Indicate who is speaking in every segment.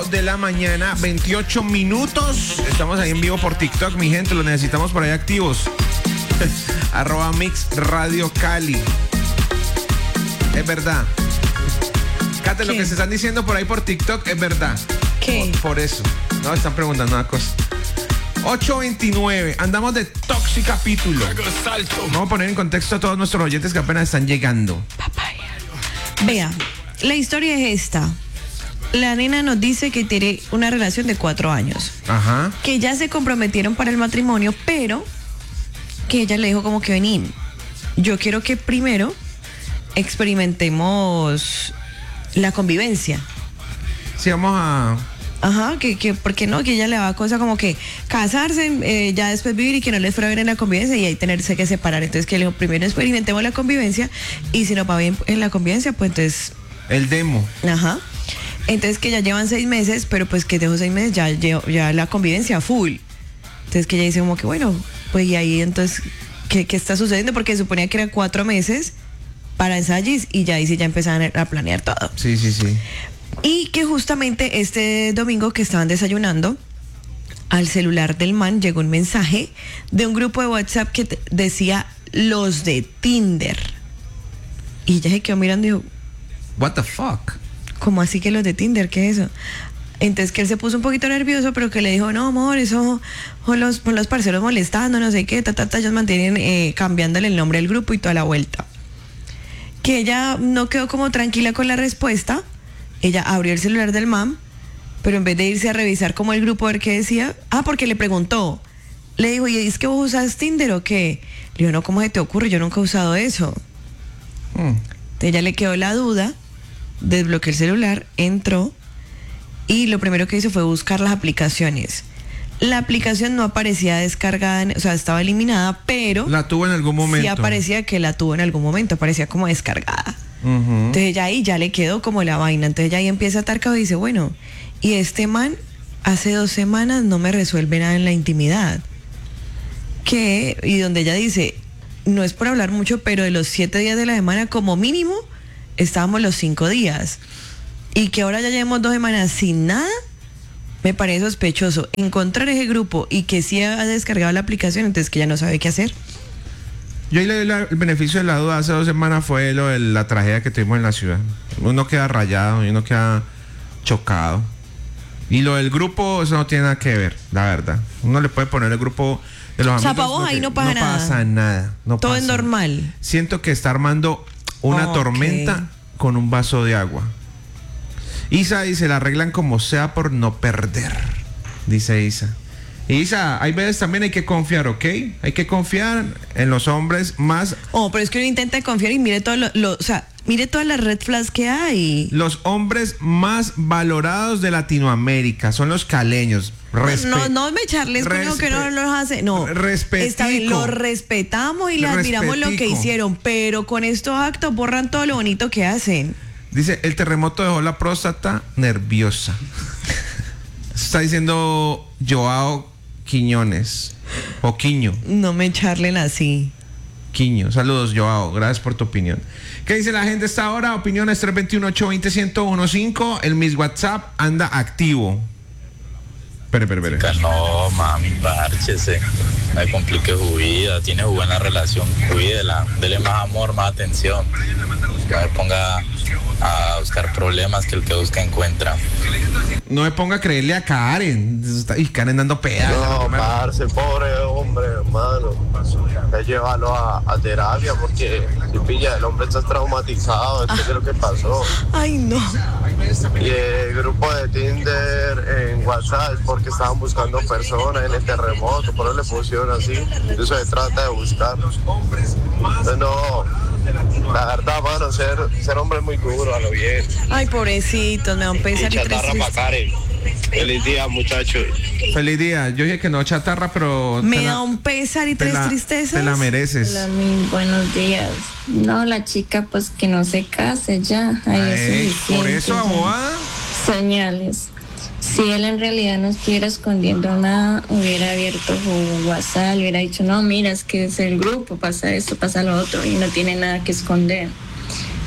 Speaker 1: de la mañana, 28 minutos. Estamos ahí en vivo por TikTok, mi gente. Lo necesitamos por ahí activos. @Mix Radio Cali. Es verdad. Kate, lo que se están diciendo por ahí por TikTok es verdad.
Speaker 2: ¿Qué?
Speaker 1: Por eso. No, están preguntando una cosa. 8:29. Andamos de tóxico capítulo. Vamos a poner en contexto a todos nuestros oyentes que apenas están llegando.
Speaker 2: Papaya. Vea, la historia es esta. La nena nos dice que tiene una relación de 4 años.
Speaker 1: Ajá.
Speaker 2: Que ya se comprometieron para el matrimonio, pero que ella le dijo como que vení, yo quiero que primero experimentemos la convivencia.
Speaker 1: Sí, vamos a...
Speaker 2: Ajá, ¿por qué no? Que ella le va a cosa como que casarse, ya después vivir y que no les fuera bien en la convivencia y ahí tenerse que separar. Entonces que le dijo, primero experimentemos la convivencia y si nos va bien en la convivencia, pues entonces...
Speaker 1: El demo.
Speaker 2: Ajá. Entonces que ya llevan 6 meses, pero pues que dejó 6 meses ya la convivencia full. Entonces que ella dice como que bueno, pues y ahí entonces, ¿qué está sucediendo? Porque se suponía que eran 4 meses para ensayos y ya ahí sí ya empezaban a planear todo.
Speaker 1: Sí.
Speaker 2: Y que justamente este domingo que estaban desayunando, al celular del man llegó un mensaje de un grupo de WhatsApp que decía los de Tinder. Y ella se quedó mirando y dijo,
Speaker 1: What the fuck?
Speaker 2: ¿cómo así que los de Tinder? ¿Qué es eso? Entonces que él se puso un poquito nervioso, pero que le dijo, no amor, eso son los parceros molestando, no sé qué, ellos mantienen cambiándole el nombre al grupo y toda la vuelta. Que ella no quedó como tranquila con la respuesta. Ella abrió el celular del man, pero en vez de irse a revisar como el grupo a ver qué decía, porque le preguntó, le dijo, ¿y es que vos usas Tinder o qué? Le dijo, no, ¿cómo se te ocurre? Yo nunca he usado eso. Entonces ella le quedó la duda, desbloqueó el celular, entró y lo primero que hizo fue buscar las aplicaciones. La aplicación no aparecía descargada, o sea, estaba eliminada, pero...
Speaker 1: La tuvo en algún momento.
Speaker 2: Sí aparecía que la tuvo en algún momento, aparecía como descargada. Entonces ella ahí ya le quedó como la vaina. Entonces ella ahí empieza a atarcar y dice, bueno, y este man hace 2 semanas no me resuelve nada en la intimidad. Y donde ella dice, no es por hablar mucho, pero de los 7 días de la semana como mínimo estábamos los 5 días. Y que ahora ya llevamos 2 semanas sin nada, me parece sospechoso. Encontrar ese grupo y que sí ha descargado la aplicación, entonces que ya no sabe qué hacer.
Speaker 1: Yo ahí le doy el beneficio de la duda. Hace 2 semanas fue lo de la tragedia que tuvimos en la ciudad. Uno queda rayado y uno queda chocado. Y lo del grupo, eso no tiene nada que ver, la verdad. Uno le puede poner el grupo de los amigos.
Speaker 2: O sea, para vos ahí no pasa nada.
Speaker 1: No pasa nada.
Speaker 2: Todo es normal.
Speaker 1: Siento que está armando una tormenta con un vaso de agua. Isa dice, la arreglan como sea por no perder. Dice Isa. Isa, hay veces también hay que confiar, ¿ok? Hay que confiar en los hombres más...
Speaker 2: pero es que uno intenta confiar y mire todo mire todas las red flags que hay.
Speaker 1: Los hombres más valorados de Latinoamérica son los caleños.
Speaker 2: No me charles con que no los hace. No, está bien, los respetamos y les admiramos lo que hicieron, pero con estos actos borran todo lo bonito que hacen.
Speaker 1: Dice, el terremoto dejó la próstata nerviosa. Está diciendo Joao Quiñones. O Quiño.
Speaker 2: No me charlen así.
Speaker 1: Quiño. Saludos, Joao. Gracias por tu opinión. ¿Qué dice la gente a esta hora? Opiniones 321-820-1015. El Miss WhatsApp anda activo. Espere.
Speaker 3: No, mami, párchese. No le complique su vida. Tiene su buena relación. Cuídela. Dele más amor, más atención. No me ponga a buscar problemas, que el que busca encuentra.
Speaker 1: No me ponga a creerle a Karen. Y Karen dando pedazos.
Speaker 4: No, parce, pobre hombre, hermano. Hay que llevarlo a terapia porque si pilla, el hombre está traumatizado después de lo que pasó.
Speaker 2: Ay, no.
Speaker 4: Y el grupo de Tinder en WhatsApp es porque estaban buscando personas en el terremoto, por eso le pusieron así. Eso se trata de buscar. Entonces, no, la verdad, mano, ser hombre es muy duro, a lo bien.
Speaker 2: Ay, pobrecito, me da un pesar y
Speaker 4: chatarra para Karen. Feliz día, muchachos.
Speaker 1: Feliz día. Yo dije que no chatarra, pero...
Speaker 2: Me da un pesar y 3 tristezas.
Speaker 1: Te la mereces.
Speaker 5: Hola, buenos días. No, la chica pues que no se case ya.
Speaker 1: Por eso, abogada.
Speaker 5: Señales. Si él en realidad no estuviera escondiendo nada, hubiera abierto su WhatsApp, hubiera dicho, no, mira, es que es el grupo, pasa esto, pasa lo otro, y no tiene nada que esconder.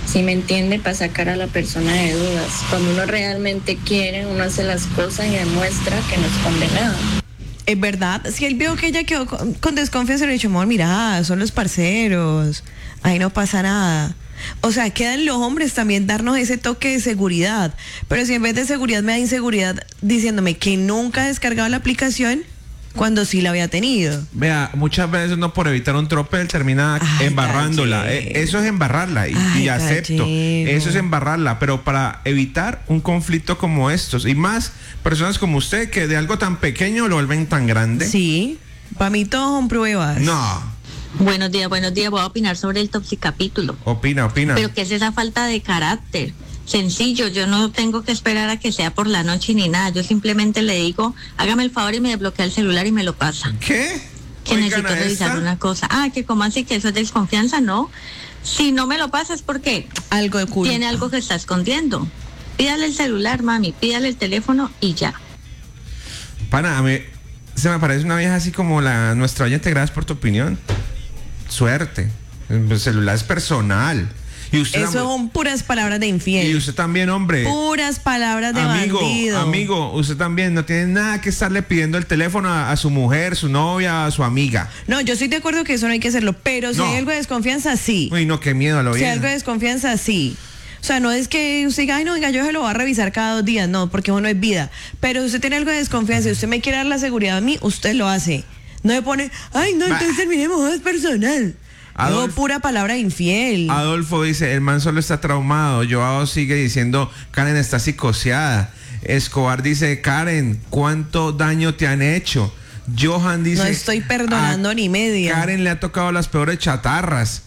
Speaker 5: ¿Sí me entiende? Para sacar a la persona de dudas. Cuando uno realmente quiere, uno hace las cosas y demuestra que no es condenado.
Speaker 2: Es verdad, si él vio que ella quedó con desconfianza, le dijo, amor, mira, son los parceros, ahí no pasa nada. O sea, quedan los hombres también darnos ese toque de seguridad. Pero si en vez de seguridad me da inseguridad diciéndome que nunca ha descargado la aplicación cuando sí la había tenido.
Speaker 1: Vea, muchas veces uno por evitar un tropel termina embarrándola. Eso es embarrarla y acepto. Eso es embarrarla, pero para evitar un conflicto como estos y más personas como usted que de algo tan pequeño lo vuelven tan grande.
Speaker 2: Sí, para mí todos son pruebas.
Speaker 1: No.
Speaker 6: Buenos días. Voy a opinar sobre el toxicapítulo.
Speaker 1: Opina.
Speaker 6: Pero ¿qué es esa falta de carácter? Sencillo, yo no tengo que esperar a que sea por la noche ni nada. Yo simplemente le digo, hágame el favor y me desbloquea el celular y me lo pasa.
Speaker 1: ¿Qué?
Speaker 6: Que necesito revisar una cosa. Que como así que eso es desconfianza, no. Si no me lo pasa es porque
Speaker 2: algo de culpa.
Speaker 6: Tiene algo que está escondiendo. Pídale el celular, mami, pídale el teléfono y ya.
Speaker 1: Pana, a mí se me parece una vieja así como nuestra oyente. Gracias por tu opinión. Suerte. El celular es personal. Y usted
Speaker 2: eso son puras palabras de infiel.
Speaker 1: Y usted también, hombre.
Speaker 2: Puras palabras de bandido.
Speaker 1: Amigo, usted también no tiene nada que estarle pidiendo el teléfono a su mujer, su novia, a su amiga.
Speaker 2: No, yo estoy de acuerdo que eso no hay que hacerlo, pero si hay algo de desconfianza, sí.
Speaker 1: Uy, no, qué miedo a lo bien.
Speaker 2: Si hay algo de desconfianza, sí. O sea, no es que usted diga, ay, no, venga, yo se lo voy a revisar cada 2 días. No, porque eso no es vida. Pero usted tiene algo de desconfianza y usted me quiere dar la seguridad a mí, usted lo hace. No me pone, ay, no, entonces terminemos, es personal. No, pura palabra infiel.
Speaker 1: Adolfo dice, el man solo está traumado. Joao sigue diciendo, Karen está psicoseada. Escobar dice, Karen, ¿cuánto daño te han hecho? Johan dice,
Speaker 2: no estoy perdonando ni media.
Speaker 1: Karen le ha tocado las peores chatarras.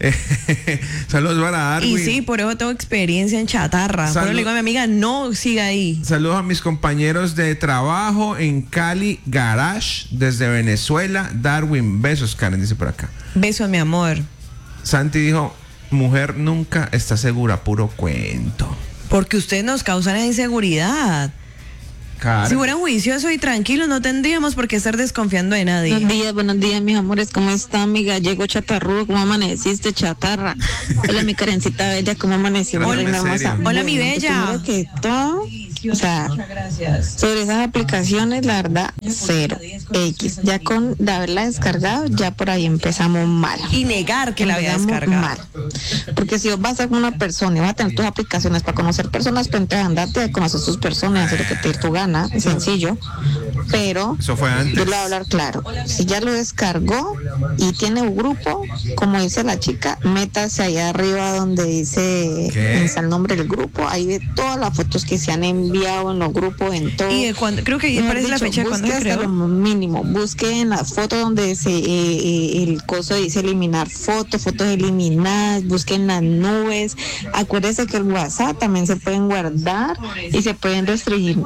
Speaker 1: Saludos para Darwin.
Speaker 2: Y sí, por eso tengo experiencia en chatarra. Pero le digo a mi amiga, no siga ahí.
Speaker 1: Saludos a mis compañeros de trabajo en Cali Garage desde Venezuela. Darwin, besos, Karen dice por acá.
Speaker 2: Besos, mi amor.
Speaker 1: Santi dijo, mujer nunca está segura, puro cuento.
Speaker 2: Porque ustedes nos causan esa inseguridad.
Speaker 1: Karen.
Speaker 2: Si fueran juiciosos y tranquilos, no tendríamos por qué estar desconfiando de nadie.
Speaker 7: Buenos días, mis amores. ¿Cómo está mi gallego chatarrudo? ¿Cómo amaneciste, chatarra? Hola, mi Karencita bella. ¿Cómo amaneció?
Speaker 2: Hola, mi bella.
Speaker 7: Que todo, o sea, sobre esas aplicaciones, la verdad, 0. X. Ya con de haberla descargado, ya por ahí empezamos mal.
Speaker 2: Y negar que la había descargado.
Speaker 7: Mal. Porque si vos vas a una persona y vas a tener tus aplicaciones para conocer personas, pues entonces andate a conocer sus personas, hacer lo que te dé tu gana. Sencillo, pero
Speaker 1: eso fue antes.
Speaker 7: Yo le voy a hablar claro. Si ya lo descargó y tiene un grupo, como dice la chica, métase allá arriba donde dice el nombre del grupo, ahí ve todas las fotos que se han enviado en los grupos, en todo.
Speaker 2: Y creo que ahí aparece la fecha de cuando se creó.
Speaker 7: Lo mínimo, busque en las fotos donde el coso dice eliminar fotos eliminadas, busque en las nubes. Acuérdese que el WhatsApp también se pueden guardar y se pueden restringir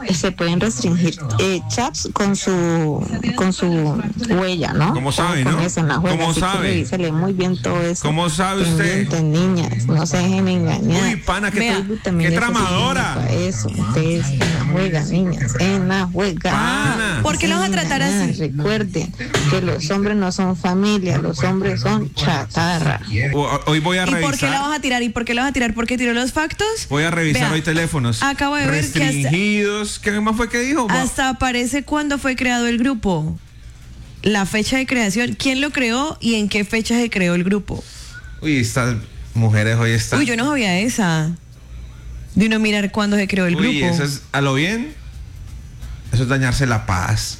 Speaker 7: chats con su huella, ¿no?
Speaker 1: ¿Cómo sabe, no? ¿Cómo sabe?
Speaker 7: Revísele muy bien todo eso.
Speaker 1: ¿Cómo sabe usted?
Speaker 7: Niñas, no se dejen engañar.
Speaker 1: Uy, pana, qué tramadora.
Speaker 7: Eso, ustedes en la juega, niñas, en la juega.
Speaker 1: Pana.
Speaker 2: ¿Por qué lo vas a tratar así?
Speaker 7: Recuerden que los hombres no son familia, los hombres son chatarra.
Speaker 1: Hoy voy a revisar.
Speaker 2: ¿Y por qué la vas a tirar? ¿Por qué tiró los factos?
Speaker 1: Voy a revisar hoy teléfonos.
Speaker 2: Acabo de ver
Speaker 1: restringidos. ¿Qué más fue que dijo?
Speaker 2: Hasta aparece cuándo fue creado el grupo. La fecha de creación, quién lo creó y en qué fecha se creó el grupo.
Speaker 1: Uy, estas mujeres hoy están.
Speaker 2: Uy, yo no sabía esa. De uno mirar cuándo se creó el grupo.
Speaker 1: Uy, eso es, a lo bien, eso es dañarse la paz.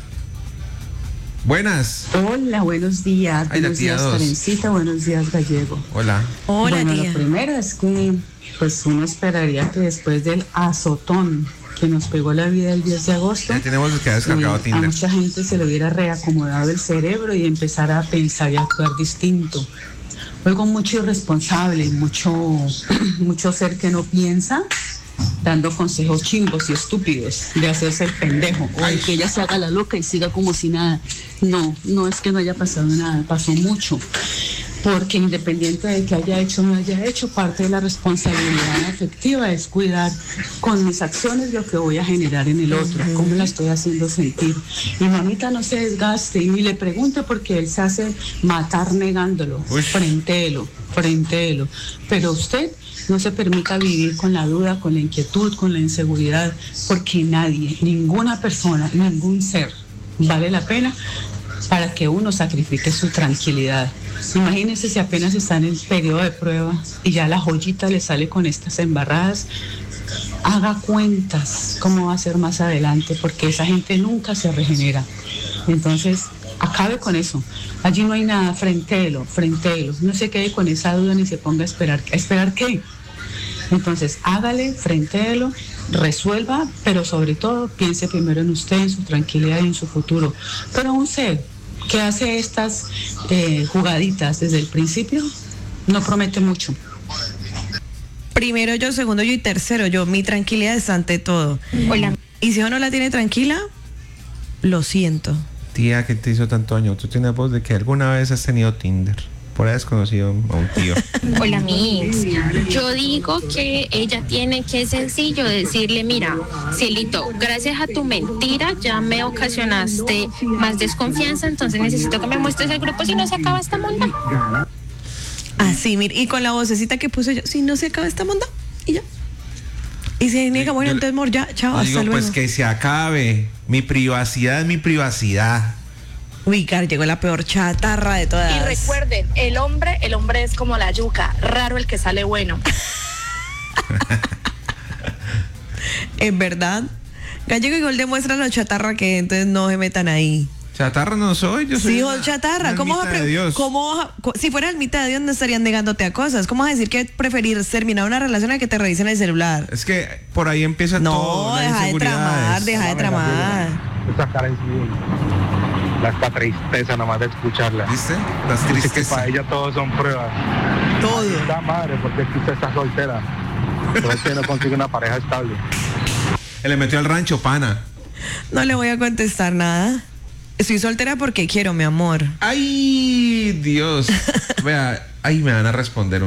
Speaker 1: Buenas.
Speaker 8: Hola, buenos días.
Speaker 1: Ay,
Speaker 8: buenos días, Karencita. Buenos días, Gallego.
Speaker 1: Hola.
Speaker 2: Hola,
Speaker 8: bueno,
Speaker 2: tía.
Speaker 8: Lo primero es que pues uno esperaría que después del azotón que nos pegó la vida el 10 de agosto,
Speaker 1: ya tenemos que haber descargado Tinder.
Speaker 8: A mucha gente se le hubiera reacomodado el cerebro y empezar a pensar y actuar distinto. Luego mucho irresponsable, mucho ser que no piensa, dando consejos chimbos y estúpidos de hacerse el pendejo o de que ella se haga la loca y siga como si nada. No es que no haya pasado nada, pasó mucho. Porque independiente de que haya hecho o no haya hecho, parte de la responsabilidad afectiva es cuidar con mis acciones lo que voy a generar en el otro, cómo la estoy haciendo sentir. Y mamita, no se desgaste y ni le pregunte porque él se hace matar negándolo. Frentéelo. Pero usted No se permita vivir con la duda, con la inquietud, con la inseguridad, porque nadie, ninguna persona, ningún ser vale la pena para que uno sacrifique su tranquilidad. Imagínense si apenas está en el periodo de prueba y ya la joyita le sale con estas embarradas. Haga cuentas cómo va a ser más adelante, porque esa gente nunca se regenera. Entonces, acabe con eso. Allí no hay nada, frentéelo. No se quede con esa duda ni se ponga a esperar. ¿Esperar qué? Entonces, hágale, frentéelo, resuelva, pero sobre todo piense primero en usted, en su tranquilidad y en su futuro. Pero un ser que hace estas jugaditas desde el principio no promete mucho.
Speaker 2: Primero yo, segundo yo y tercero yo. Mi tranquilidad es ante todo.
Speaker 5: Hola.
Speaker 2: Y si uno no la tiene tranquila, lo siento.
Speaker 1: Tía, ¿qué te hizo tanto daño? Tú tienes voz de que alguna vez has tenido Tinder. Por ahí has conocido a un tío.
Speaker 9: Hola, mi ex. Yo digo que ella tiene que sencillo decirle, mira, Cielito, gracias a tu mentira ya me ocasionaste más desconfianza, entonces necesito que me muestres el grupo si no se acaba esta monda.
Speaker 2: Así, mira, y con la vocecita que puse yo, si no se acaba esta monda, y ya. Y se niega, bueno, entonces, amor, ya, chao, hasta luego.
Speaker 1: Pues que se acabe. Mi privacidad es mi privacidad.
Speaker 2: Uy, Car, llegó la peor chatarra de todas.
Speaker 10: Y recuerden, el hombre es como la yuca, raro el que sale bueno.
Speaker 2: Es verdad. Gallego igual demuestra la chatarra que entonces no se metan ahí.
Speaker 1: Chatarra no soy, yo soy.
Speaker 2: Sí, chatarra. ¿Cómo vas a si fuera almita de Dios no estarían negándote a cosas? ¿Cómo vas a decir que preferir terminar una relación a que te revisen el celular?
Speaker 1: Es que por ahí empieza todo.
Speaker 2: No, deja de tramar.
Speaker 4: Esa cara en sí, hasta tristeza nomás de escucharla.
Speaker 1: ¿Viste? Las tristezas.
Speaker 4: Que para ella todos son pruebas.
Speaker 2: Todo.
Speaker 4: La madre, porque es que usted está soltera. Entonces que no consigue una pareja estable.
Speaker 1: Él le metió al rancho, pana.
Speaker 2: No le voy a contestar nada. Estoy soltera porque quiero, mi amor.
Speaker 1: Ay, Dios. Vea, ahí me van a responder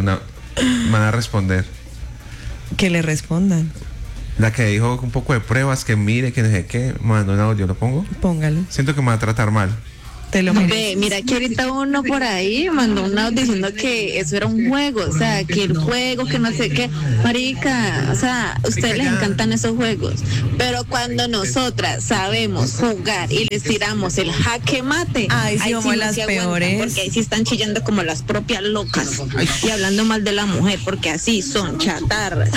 Speaker 2: Que le respondan.
Speaker 1: La que dijo un poco de pruebas, que mire, que no sé qué. Me mandó un audio, ¿lo pongo?
Speaker 2: Póngalo.
Speaker 1: Siento que me va a tratar mal.
Speaker 2: Te lo
Speaker 7: Ve, mira que ahorita uno por ahí mandó un audio diciendo que eso era un juego, o sea, que el juego, que no sé qué. Marica, o sea, a ustedes les encantan esos juegos, pero cuando nosotras sabemos jugar y les tiramos el jaque mate,
Speaker 2: ay, sí, como las peores,
Speaker 7: porque ahí sí están chillando como las propias locas y hablando mal de la mujer, porque así son chatarras.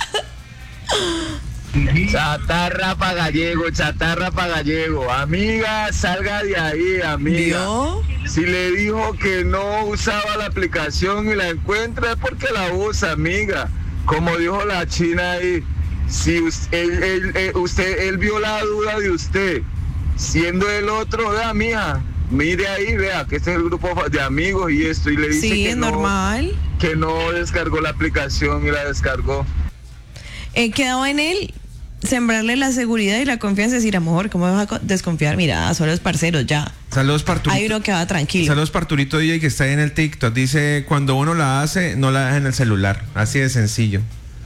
Speaker 11: Chatarra pa' gallego, amiga, salga de ahí, amiga.
Speaker 2: ¿Vio?
Speaker 11: Si le dijo que no usaba la aplicación y la encuentra es porque la usa, amiga. Como dijo la china ahí, si él vio la duda de usted, siendo el otro, vea, mija, mire ahí, vea, que este es el grupo de amigos y esto, y le dice
Speaker 2: sí,
Speaker 11: que
Speaker 2: es normal.
Speaker 11: Que no descargó la aplicación y la descargó.
Speaker 2: Quedaba en él sembrarle la seguridad y la confianza, decir, amor, ¿cómo vas a desconfiar? Mira, son los parceros, ya.
Speaker 1: Saludos para Arturito.
Speaker 2: Hay uno que va tranquilo.
Speaker 1: Saludos para Arturito DJ que está ahí en el TikTok. Dice, cuando uno la hace, no la deja en el celular. Así de sencillo.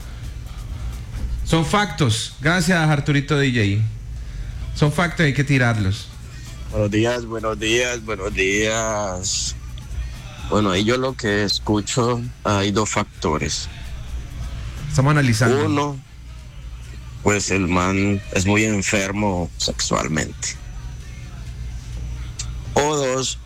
Speaker 1: Son factos. Gracias, Arturito DJ. Son factos, hay que tirarlos.
Speaker 12: Buenos días. Bueno, ahí yo lo que escucho, hay dos factores.
Speaker 1: Estamos analizando.
Speaker 12: Uno, pues el man es muy enfermo sexualmente. O dos,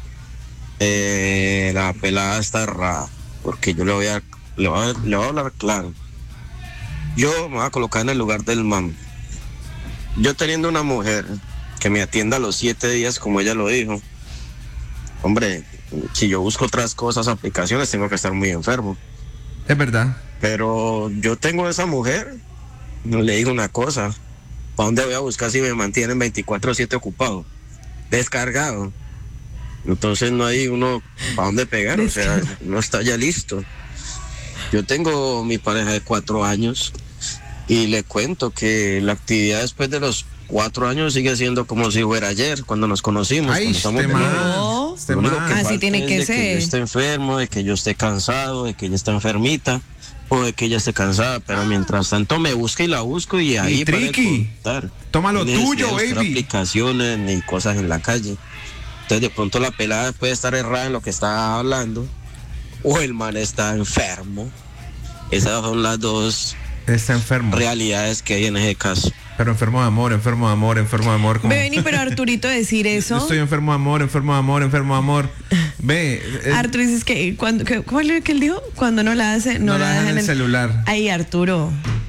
Speaker 12: la pelada está errada, porque yo le voy a hablar claro. Yo me voy a colocar en el lugar del man. Yo teniendo una mujer que me atienda a los 7 días, como ella lo dijo, hombre, si yo busco otras cosas, aplicaciones, tengo que estar muy enfermo.
Speaker 1: Es verdad.
Speaker 12: Pero yo tengo esa mujer, le digo una cosa, ¿para dónde voy a buscar si me mantienen 24/7 ocupado? Descargado. Entonces no hay uno para dónde pegar, o sea, no está ya listo. Yo tengo mi pareja de 4 años y le cuento que la actividad después de los 4 años sigue siendo como si fuera ayer, cuando nos conocimos.
Speaker 1: Ay,
Speaker 12: así
Speaker 2: tiene que ser.
Speaker 12: Que yo esté enfermo, de que yo esté cansado, de que ella está enfermita, o de que ella esté cansada, pero mientras tanto me busca y la busco y ahí
Speaker 1: y Triqui, toma lo tuyo, baby.
Speaker 12: Aplicaciones ni cosas en la calle. Entonces de pronto la pelada puede estar errada en lo que está hablando, o el man está enfermo. Esas son las dos
Speaker 1: Está enfermo.
Speaker 12: realidades que hay en ese caso.
Speaker 1: Pero enfermo de amor. Como...
Speaker 2: Vení, pero Arturito decir eso.
Speaker 1: Estoy enfermo de amor. Ve.
Speaker 2: Arturo dices que ¿cuál era que él dijo? Cuando no la hace, no la deja en el
Speaker 1: celular.
Speaker 2: Ay, Arturo.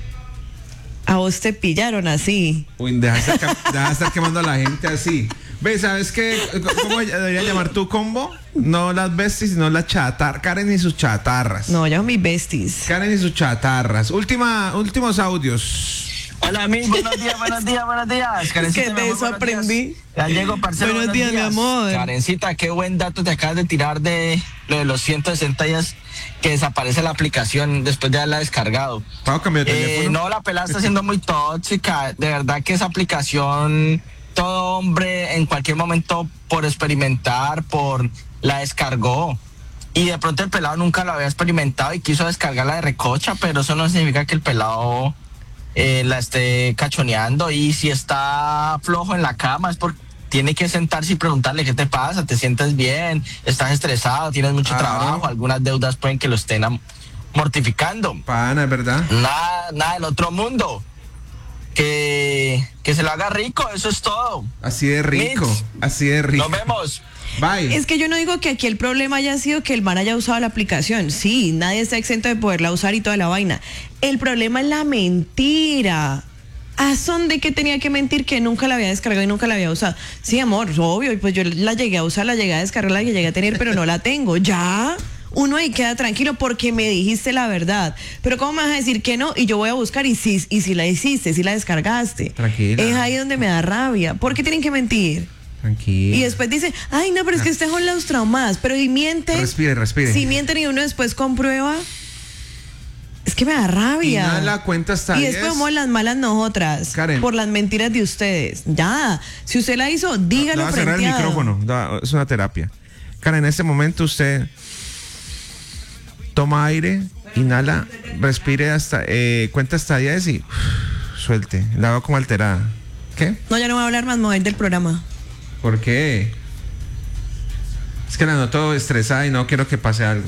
Speaker 2: A vos te pillaron así.
Speaker 1: Uy, deja de estar quemando a la gente así. Ve, ¿sabes qué? ¿Cómo debería llamar tu combo? No las besties, sino las chatarras. Karen y sus chatarras.
Speaker 2: No, yo mis besties.
Speaker 1: Karen y sus chatarras. Últimos audios.
Speaker 13: Hola, amigos, buenos días.
Speaker 2: Es que de eso aprendí.
Speaker 13: Ya llego, parcero.
Speaker 2: Buenos días, mi amor.
Speaker 13: Karencita, qué buen dato te acabas de tirar de lo de los 160 días que desaparece la aplicación después de haberla descargado.
Speaker 1: Cambio de teléfono.
Speaker 13: No, la pelada está siendo muy tóxica. De verdad que esa aplicación, todo hombre en cualquier momento por experimentar, la descargó. Y de pronto el pelado nunca lo había experimentado y quiso descargarla de recocha, pero eso no significa que el pelado la esté cachoneando. Y si está flojo en la cama es porque tiene que sentarse y preguntarle qué te pasa, te sientes bien, estás estresado, tienes mucho trabajo, algunas deudas pueden que lo estén mortificando.
Speaker 1: Pana, es verdad.
Speaker 13: Nada del otro mundo. Que se lo haga rico, eso es todo.
Speaker 1: Así de rico. Nos
Speaker 13: vemos.
Speaker 1: Bye.
Speaker 2: Es que yo no digo que aquí el problema haya sido que el man haya usado la aplicación. Sí, nadie está exento de poderla usar y toda la vaina. El problema es la mentira. ¿A son de que tenía que mentir que nunca la había descargado y nunca la había usado? Sí, amor, obvio, pues yo la llegué a usar, la llegué a descargar, la llegué a tener, pero no la tengo. Ya, uno ahí queda tranquilo porque me dijiste la verdad. Pero ¿cómo me vas a decir que no? Y yo voy a buscar y si la hiciste, si la descargaste.
Speaker 1: Tranquila.
Speaker 2: Es ahí donde me da rabia. ¿Por qué tienen que mentir?
Speaker 1: Tranquila.
Speaker 2: Y después dice, ay, no, pero es que ustedes son los traumados. Pero y mienten.
Speaker 1: Respire.
Speaker 2: Si mienten y uno después comprueba, es que me da rabia.
Speaker 1: Y la cuenta hasta
Speaker 2: y después somos las malas nosotras,
Speaker 1: Karen,
Speaker 2: por las mentiras de ustedes. Ya, si usted la hizo, dígalo.
Speaker 1: Va a cerrar el micrófono, es una terapia. Karen, en este momento usted toma aire, inhala, respire hasta, cuenta hasta 10 y suelte. La hago como alterada. ¿Qué?
Speaker 2: No, ya no voy a hablar más, mujer del programa.
Speaker 1: ¿Por qué? Es que la noto estresada y no quiero que pase algo.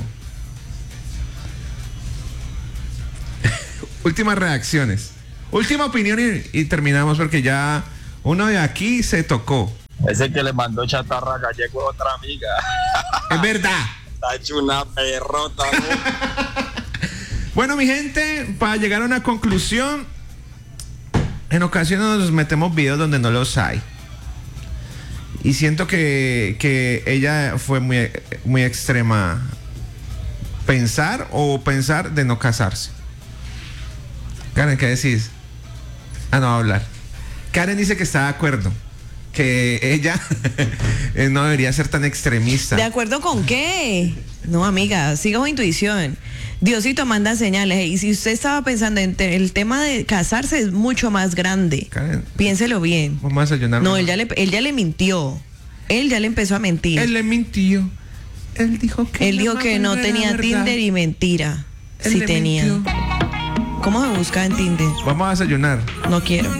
Speaker 1: Últimas reacciones. Última opinión y terminamos porque ya uno de aquí se tocó.
Speaker 11: Ese que le mandó chatarra gallego a otra amiga.
Speaker 1: Es verdad.
Speaker 11: Está hecho una perrota, ¿no?
Speaker 1: Bueno, mi gente, para llegar a una conclusión, en ocasiones nos metemos videos donde no los hay. Y siento que ella fue muy extrema. Pensar de no casarse. Karen, ¿qué decís? No va a hablar. Karen dice que está de acuerdo, que ella no debería ser tan extremista.
Speaker 2: ¿De acuerdo con qué? No, amiga, siga con intuición. Diosito manda señales. Y si usted estaba pensando en el tema de casarse, es mucho más grande.
Speaker 1: Karen,
Speaker 2: piénselo bien.
Speaker 1: Vamos a desayunar.
Speaker 2: No, él ya le mintió. Él ya le empezó a mentir.
Speaker 1: Él le mintió. Él dijo que
Speaker 2: no tenía Tinder y mentira. Sí tenía. ¿Cómo se busca en Tinder?
Speaker 1: Vamos a desayunar.
Speaker 2: No quiero.